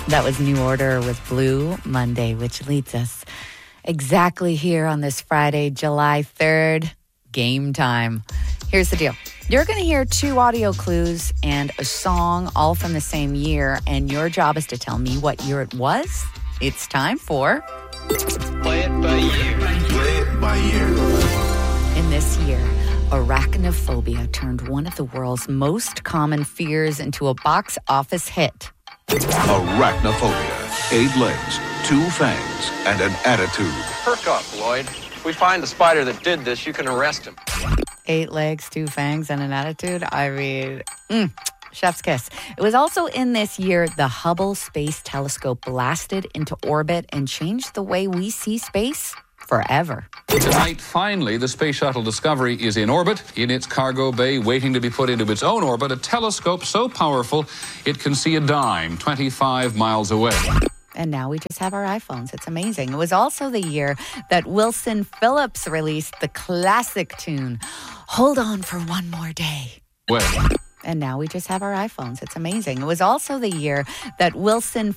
That was New Order with Blue Monday, which leads us exactly here on this Friday, July 3rd, game time. Here's the deal. You're going to hear 2 audio clues and a song all from the same year, and your job is to tell me what year it was. It's time for... Play it by ear. Play it by ear. In this year, arachnophobia turned one of the world's most common fears into a box office hit. Arachnophobia. 8 legs, 2 fangs, and an attitude. Perk up, Lloyd. If we find the spider that did this, you can arrest him. 8 legs, 2 fangs, and an attitude. I mean, chef's kiss. It was also in this year the Hubble Space Telescope blasted into orbit and changed the way we see space forever. Tonight, finally, the Space Shuttle Discovery is in orbit, in its cargo bay, waiting to be put into its own orbit, a telescope so powerful it can see a dime 25 miles away. And now we just have our iPhones. It's amazing. It was also the year that Wilson Phillips released the classic tune, Hold On for One More Day. Wait. And now we just have our iPhones. It's amazing. It was also the year that Wilson